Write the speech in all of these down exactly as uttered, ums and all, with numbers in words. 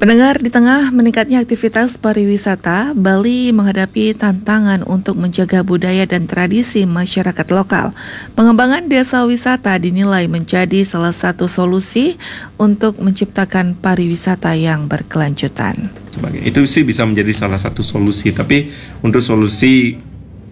Pendengar, di tengah meningkatnya aktivitas pariwisata, Bali menghadapi tantangan untuk menjaga budaya dan tradisi masyarakat lokal. Pengembangan desa wisata dinilai menjadi salah satu solusi untuk menciptakan pariwisata yang berkelanjutan. Itu sih bisa menjadi salah satu solusi, tapi untuk solusi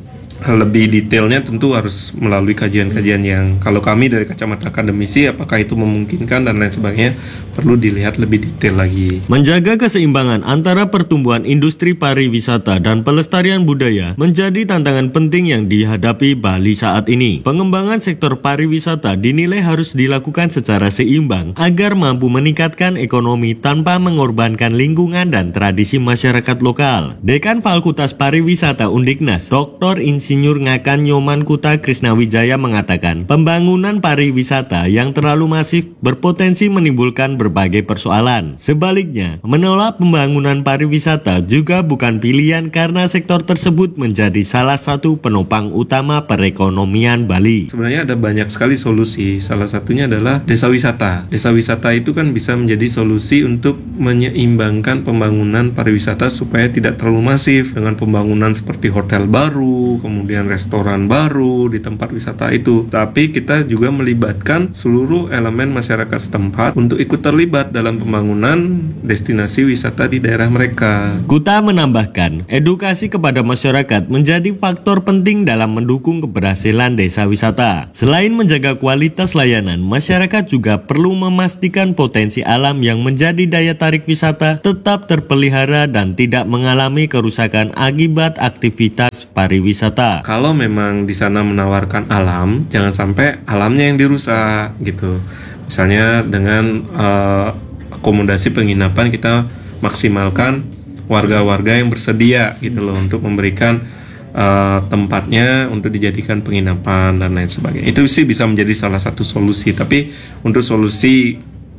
lebih detailnya tentu harus melalui kajian-kajian yang kalau kami dari kacamata akademisi apakah itu memungkinkan dan lain sebagainya perlu dilihat lebih detail lagi. Menjaga keseimbangan antara pertumbuhan industri pariwisata dan pelestarian budaya menjadi tantangan penting yang dihadapi Bali saat ini. Pengembangan sektor pariwisata dinilai harus dilakukan secara seimbang agar mampu meningkatkan ekonomi tanpa mengorbankan lingkungan dan tradisi masyarakat lokal. Dekan Fakultas Pariwisata Undiknas, Doktor Insinyur Ngakan Nyoman Kuta Krisnawijaya mengatakan, pembangunan pariwisata yang terlalu masif berpotensi menimbulkan berbagai persoalan. Sebaliknya, menolak pembangunan pariwisata juga bukan pilihan karena sektor tersebut menjadi salah satu penopang utama perekonomian Bali. Sebenarnya ada banyak sekali solusi. Salah satunya adalah desa wisata. Desa wisata itu kan bisa menjadi solusi untuk menyeimbangkan pembangunan pariwisata supaya tidak terlalu masif dengan pembangunan seperti hotel baru, kemudian restoran baru di tempat wisata itu. Tapi kita juga melibatkan seluruh elemen masyarakat setempat untuk ikut terlibat dalam pembangunan destinasi wisata di daerah mereka. Kuta menambahkan, edukasi kepada masyarakat menjadi faktor penting dalam mendukung keberhasilan desa wisata. Selain menjaga kualitas layanan, masyarakat juga perlu memastikan potensi alam yang menjadi daya tarik wisata tetap terpelihara dan tidak mengalami kerusakan akibat aktivitas pariwisata. Kalau memang di sana menawarkan alam, jangan sampai alamnya yang dirusak gitu. Misalnya dengan uh, akomodasi penginapan kita maksimalkan warga-warga yang bersedia gitu loh untuk memberikan uh, tempatnya untuk dijadikan penginapan dan lain sebagainya. Itu sih bisa menjadi salah satu solusi, tapi untuk solusi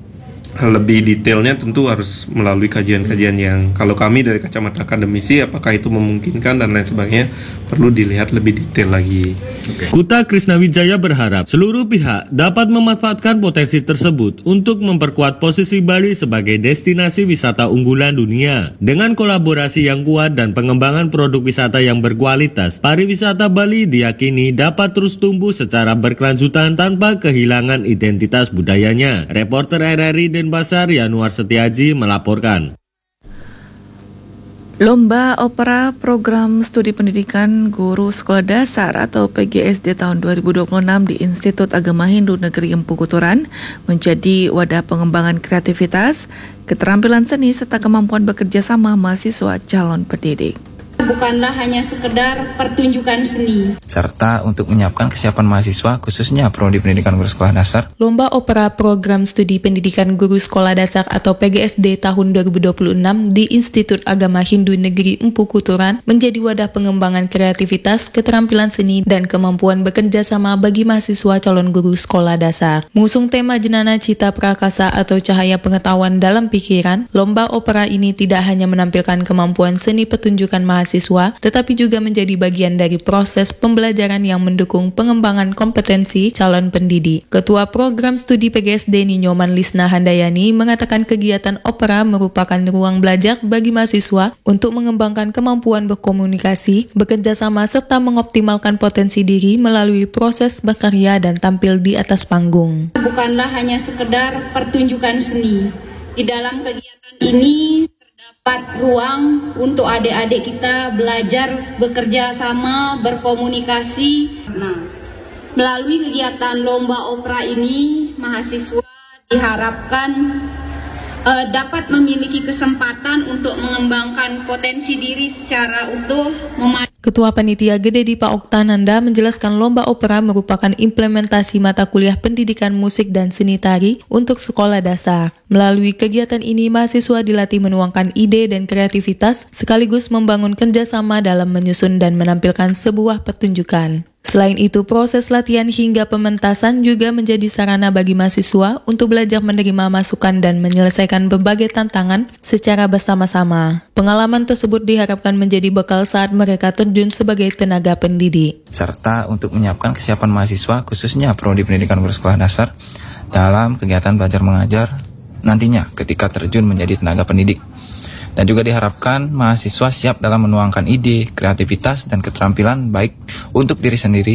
lebih detailnya tentu harus melalui kajian-kajian yang kalau kami dari kacamata akademisi apakah itu memungkinkan dan lain sebagainya perlu dilihat lebih detail lagi. Okay. Kuta Krisnawijaya berharap seluruh pihak dapat memanfaatkan potensi tersebut untuk memperkuat posisi Bali sebagai destinasi wisata unggulan dunia. Dengan kolaborasi yang kuat dan pengembangan produk wisata yang berkualitas, pariwisata Bali diyakini dapat terus tumbuh secara berkelanjutan tanpa kehilangan identitas budayanya. Reporter R R I Denpasar Yanuar Setiaji melaporkan. Lomba Opera Program Studi Pendidikan Guru Sekolah Dasar atau P G S D tahun dua ribu dua puluh enam di Institut Agama Hindu Negeri Empu Kuturan menjadi wadah pengembangan kreativitas, keterampilan seni serta kemampuan bekerja sama mahasiswa calon pendidik. Bukanlah hanya sekedar pertunjukan seni, serta untuk menyiapkan kesiapan mahasiswa khususnya Prodi Pendidikan Guru Sekolah Dasar. Lomba Opera Program Studi Pendidikan Guru Sekolah Dasar atau P G S D tahun dua ribu dua puluh enam di Institut Agama Hindu Negeri Empu Kuturan menjadi wadah pengembangan kreativitas, keterampilan seni, dan kemampuan bekerja sama bagi mahasiswa calon guru sekolah dasar. Mengusung tema Jenana Cita Prakasa atau Cahaya Pengetahuan dalam Pikiran, lomba opera ini tidak hanya menampilkan kemampuan seni pertunjukan mahasiswa mahasiswa, tetapi juga menjadi bagian dari proses pembelajaran yang mendukung pengembangan kompetensi calon pendidik. Ketua Program Studi P G S D Ninyoman Lisna Handayani mengatakan kegiatan opera merupakan ruang belajar bagi mahasiswa untuk mengembangkan kemampuan berkomunikasi, bekerja sama, serta mengoptimalkan potensi diri melalui proses berkarya dan tampil di atas panggung. Bukanlah hanya sekedar pertunjukan seni. Di dalam kegiatan ini terdapat ruang untuk adik-adik kita belajar bekerja sama, berkomunikasi. Nah, melalui kegiatan lomba opera ini, mahasiswa diharapkan uh, dapat memiliki kesempatan untuk mengembangkan potensi diri secara utuh. Mem- Ketua Panitia Gede Dipa Oktananda menjelaskan lomba opera merupakan implementasi mata kuliah pendidikan musik dan seni tari untuk sekolah dasar. Melalui kegiatan ini, mahasiswa dilatih menuangkan ide dan kreativitas sekaligus membangun kerjasama dalam menyusun dan menampilkan sebuah pertunjukan. Selain itu, proses latihan hingga pementasan juga menjadi sarana bagi mahasiswa untuk belajar menerima masukan dan menyelesaikan berbagai tantangan secara bersama-sama. Pengalaman tersebut diharapkan menjadi bekal saat mereka terjun sebagai tenaga pendidik. Serta untuk menyiapkan kesiapan mahasiswa khususnya Prodi Pendidikan Guru Sekolah Dasar dalam kegiatan belajar mengajar nantinya ketika terjun menjadi tenaga pendidik. Dan juga diharapkan mahasiswa siap dalam menuangkan ide, kreativitas, dan keterampilan baik untuk diri sendiri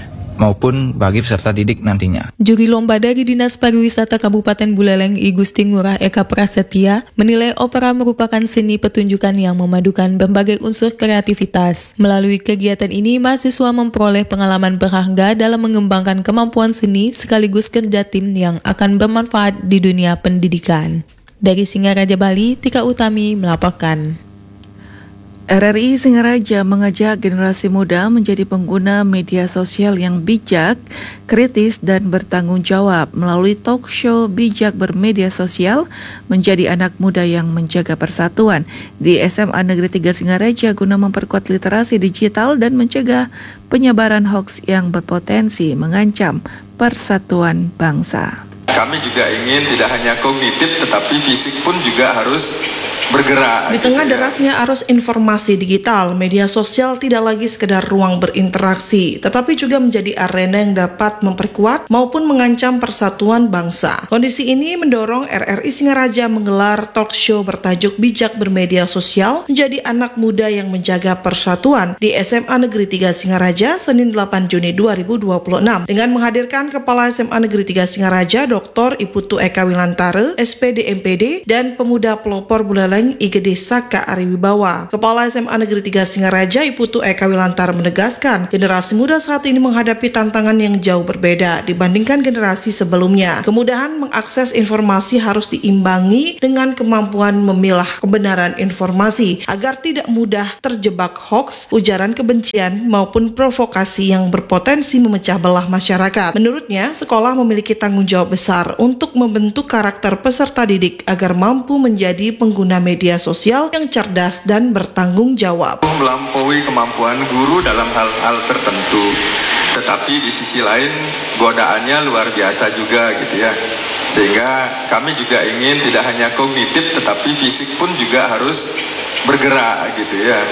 maupun bagi peserta didik nantinya. Juri lomba dari Dinas Pariwisata Kabupaten Buleleng I Gusti Ngurah Eka Prasetya menilai opera merupakan seni pertunjukan yang memadukan berbagai unsur kreativitas. Melalui kegiatan ini, mahasiswa memperoleh pengalaman berharga dalam mengembangkan kemampuan seni sekaligus kerja tim yang akan bermanfaat di dunia pendidikan. Dari Singaraja, Bali, Tika Utami melaporkan. R R I Singaraja mengajak generasi muda menjadi pengguna media sosial yang bijak, kritis, dan bertanggung jawab melalui talk show Bijak Bermedia Sosial menjadi anak muda yang menjaga persatuan di S M A Negeri tiga Singaraja guna memperkuat literasi digital dan mencegah penyebaran hoaks yang berpotensi mengancam persatuan bangsa. Kami juga ingin tidak hanya kognitif tetapi fisik pun juga harus bergerak. Di tengah derasnya arus informasi digital, media sosial tidak lagi sekedar ruang berinteraksi, tetapi juga menjadi arena yang dapat memperkuat maupun mengancam persatuan bangsa. Kondisi ini mendorong R R I Singaraja menggelar talk show bertajuk Bijak Bermedia Sosial menjadi anak muda yang menjaga persatuan di S M A Negeri tiga Singaraja Senin delapan Juni dua ribu dua puluh enam dengan menghadirkan Kepala S M A Negeri tiga Singaraja Doktor Iputu Eka Wilantare, S P D M P D, dan Pemuda Pelopor Buleleng I Gede Saka Ariwibawa. Kepala S M A Negeri tiga Singaraja Iputu Eka Wilantare menegaskan, generasi muda saat ini menghadapi tantangan yang jauh berbeda dibandingkan generasi sebelumnya. Kemudahan mengakses informasi harus diimbangi dengan kemampuan memilah kebenaran informasi agar tidak mudah terjebak hoaks, ujaran kebencian maupun provokasi yang berpotensi memecah belah masyarakat. Menurutnya, sekolah memiliki tanggung jawab besar untuk membentuk karakter peserta didik agar mampu menjadi pengguna media media sosial yang cerdas dan bertanggung jawab. Melampaui kemampuan guru dalam hal-hal tertentu, tetapi di sisi lain godaannya luar biasa juga gitu ya. Sehingga kami juga ingin tidak hanya kognitif tetapi fisik pun juga harus bergerak gitu ya.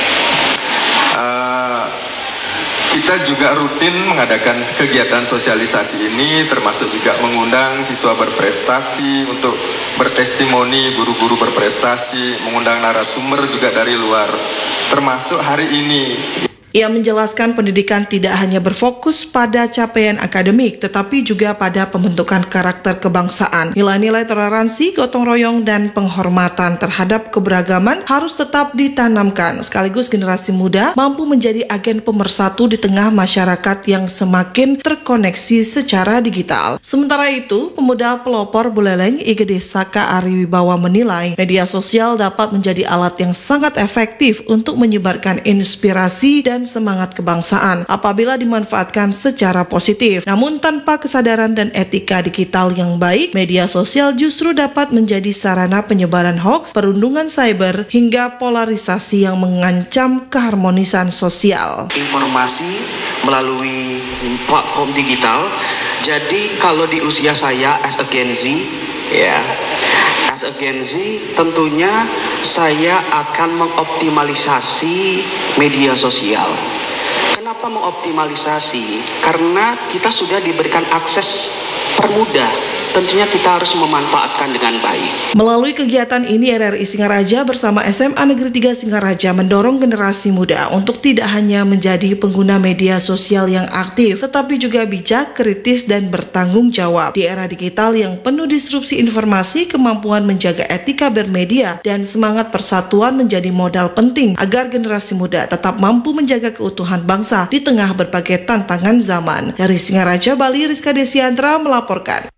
Uh, Kita juga rutin mengadakan kegiatan sosialisasi ini, termasuk juga mengundang siswa berprestasi untuk bertestimoni, guru-guru berprestasi, mengundang narasumber juga dari luar, termasuk hari ini. Ia menjelaskan pendidikan tidak hanya berfokus pada capaian akademik, tetapi juga pada pembentukan karakter kebangsaan. Nilai-nilai toleransi, gotong royong, dan penghormatan terhadap keberagaman harus tetap ditanamkan, sekaligus generasi muda mampu menjadi agen pemersatu di tengah masyarakat yang semakin terkoneksi secara digital. Sementara itu, Pemuda Pelopor Buleleng I Gede Saka Ariwibawa menilai media sosial dapat menjadi alat yang sangat efektif untuk menyebarkan inspirasi dan semangat kebangsaan apabila dimanfaatkan secara positif. Namun tanpa kesadaran dan etika digital yang baik, media sosial justru dapat menjadi sarana penyebaran hoaks, perundungan cyber, hingga polarisasi yang mengancam keharmonisan sosial. Informasi melalui platform digital. Jadi kalau di usia saya as a Gen Z, ya, as a Gen Z tentunya saya akan mengoptimalisasi media sosial. Kenapa mengoptimalisasi? Karena kita sudah diberikan akses permudah. Tentunya kita harus memanfaatkan dengan baik. Melalui kegiatan ini, R R I Singaraja bersama S M A Negeri tiga Singaraja mendorong generasi muda untuk tidak hanya menjadi pengguna media sosial yang aktif, tetapi juga bijak, kritis, dan bertanggung jawab. Di era digital yang penuh disrupsi informasi, kemampuan menjaga etika bermedia dan semangat persatuan menjadi modal penting agar generasi muda tetap mampu menjaga keutuhan bangsa di tengah berbagai tantangan zaman. Dari Singaraja, Bali, Rizka Desiandra melaporkan.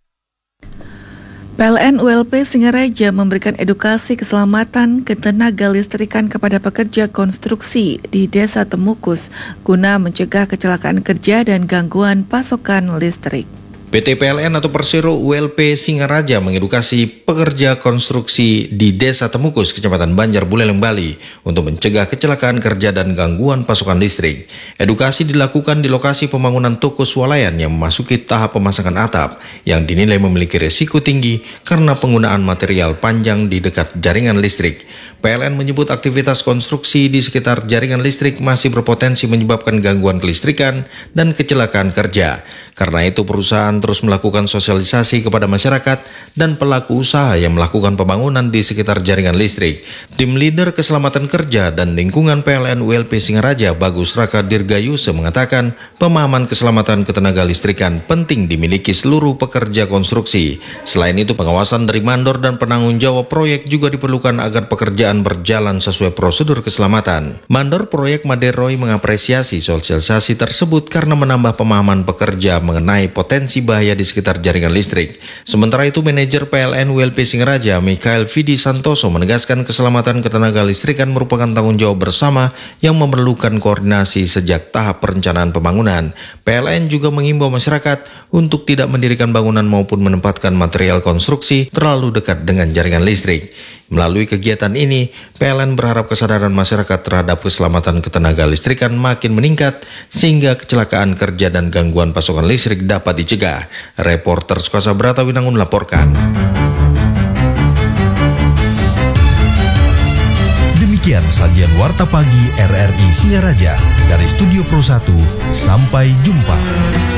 P L N U L P Singaraja memberikan edukasi keselamatan ketenaga listrikan kepada pekerja konstruksi di Desa Temukus guna mencegah kecelakaan kerja dan gangguan pasokan listrik. P T P L N atau Persero U L P Singaraja mengedukasi pekerja konstruksi di Desa Temukus, Kecamatan Banjar, Buleleng, Bali untuk mencegah kecelakaan kerja dan gangguan pasokan listrik. Edukasi dilakukan di lokasi pembangunan toko swalayan yang memasuki tahap pemasangan atap yang dinilai memiliki risiko tinggi karena penggunaan material panjang di dekat jaringan listrik. P L N menyebut aktivitas konstruksi di sekitar jaringan listrik masih berpotensi menyebabkan gangguan kelistrikan dan kecelakaan kerja. Karena itu perusahaan akan terus melakukan sosialisasi kepada masyarakat dan pelaku usaha yang melakukan pembangunan di sekitar jaringan listrik. Tim Leader Keselamatan Kerja dan Lingkungan P L N U L P Singaraja, Bagus Raka Dirgayuse, mengatakan pemahaman keselamatan ketenaga listrikan penting dimiliki seluruh pekerja konstruksi. Selain itu, pengawasan dari mandor dan penanggung jawab proyek juga diperlukan agar pekerjaan berjalan sesuai prosedur keselamatan. Mandor proyek Maderoy mengapresiasi sosialisasi tersebut karena menambah pemahaman pekerja mengenai potensi bahaya di sekitar jaringan listrik. Sementara itu, manajer P L N U L P Singaraja, Mikhail Vidi Santoso, menegaskan keselamatan ketenaga listrikan merupakan tanggung jawab bersama yang memerlukan koordinasi sejak tahap perencanaan pembangunan. P L N juga mengimbau masyarakat untuk tidak mendirikan bangunan maupun menempatkan material konstruksi terlalu dekat dengan jaringan listrik. Melalui kegiatan ini, P L N berharap kesadaran masyarakat terhadap keselamatan ketenaga listrikan makin meningkat sehingga kecelakaan kerja dan gangguan pasokan listrik dapat dicegah. Reporter Sukasa Brata Winangun melaporkan. Demikian sajian Warta Pagi R R I Singaraja dari Studio Pro satu. Sampai jumpa.